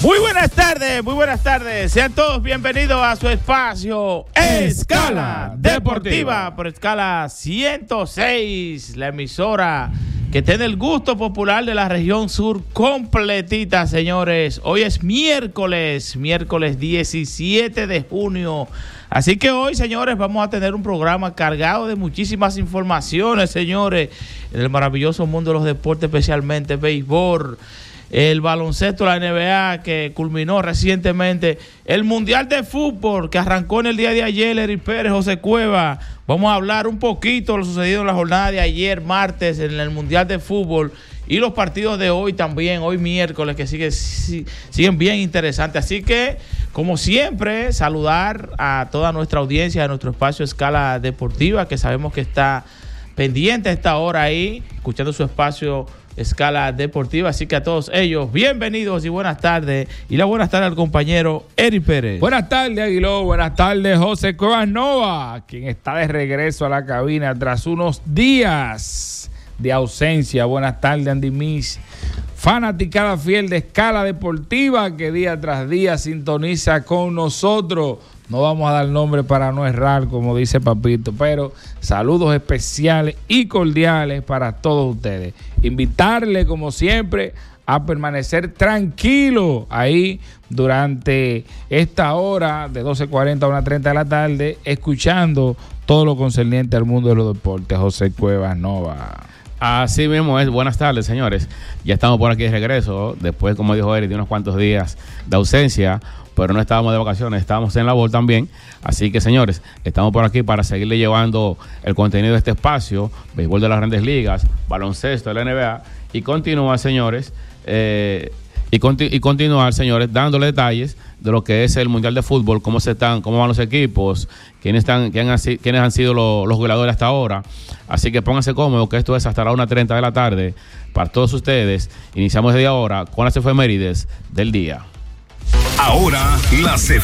Muy buenas tardes. Sean todos bienvenidos a su espacio Escala Deportiva por Escala 106, la emisora que tiene el gusto popular de la región sur completita, señores. Hoy es miércoles 17 de junio. Así que hoy, señores, vamos a tener un programa cargado de muchísimas informaciones, señores, en el maravilloso mundo de los deportes, especialmente béisbol, el baloncesto, la NBA, que culminó recientemente, el Mundial de Fútbol, que arrancó en el día de ayer, Eric Pérez, José Cueva. Vamos a hablar un poquito de lo sucedido en la jornada de ayer, martes, en el Mundial de Fútbol, y los partidos de hoy también, hoy miércoles, que siguen bien interesantes. Así que, como siempre, saludar a toda nuestra audiencia de nuestro espacio Escala Deportiva, que sabemos que está pendiente a esta hora ahí, escuchando su espacio Escala Deportiva. Así que a todos ellos, bienvenidos y buenas tardes. Y la buenas tardes al compañero Eric Pérez. Buenas tardes, Aguiló. Buenas tardes, José Cuevas Nova, quien está de regreso a la cabina tras unos días de ausencia. Buenas tardes, Andy Miss, fanaticada fiel de Escala Deportiva, que día tras día sintoniza con nosotros. No vamos a dar nombre para no errar, como dice Papito, pero saludos especiales y cordiales para todos ustedes. Invitarle, como siempre, a permanecer tranquilo ahí durante esta hora de 12:40 a 1:30 de la tarde, escuchando todo lo concerniente al mundo de los deportes. José Cuevas Nova. Así mismo es. Buenas tardes, señores. Ya estamos por aquí de regreso, después, como dijo Eric, de unos cuantos días de ausencia, pero no estábamos de vacaciones, estábamos en labor también. Así que, señores, estamos por aquí para seguirle llevando el contenido de este espacio, béisbol de las Grandes Ligas, baloncesto de la NBA, y continuar, señores, señores, dándole detalles de lo que es el Mundial de Fútbol, cómo van los equipos, quiénes han sido los goleadores hasta ahora. Así que pónganse cómodos, que esto es hasta la 1:30 de la tarde para todos ustedes. Iniciamos desde ahora con las efemérides del día. Ahora las efemérides